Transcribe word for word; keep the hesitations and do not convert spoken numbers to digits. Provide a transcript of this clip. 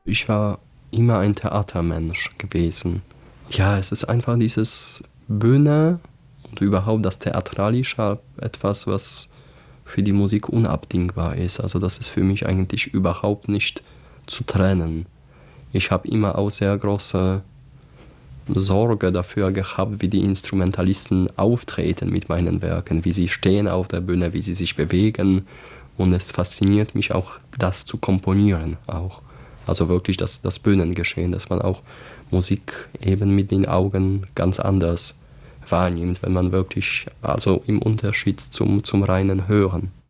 Ich war immer ein Theatermensch gewesen. Ja, es ist einfach dieses Bühne und überhaupt das Theatralische etwas, was für die Musik unabdingbar ist. Also das ist für mich eigentlich überhaupt nicht zu trennen. Ich habe immer auch sehr große Sorge dafür gehabt, wie die Instrumentalisten auftreten mit meinen Werken, wie sie stehen auf der Bühne, wie sie sich bewegen. Und es fasziniert mich auch, das zu komponieren auch. Also wirklich das, das Bühnengeschehen, dass man auch Musik eben mit den Augen ganz anders wahrnimmt, wenn man wirklich, also im Unterschied zum, zum reinen Hören.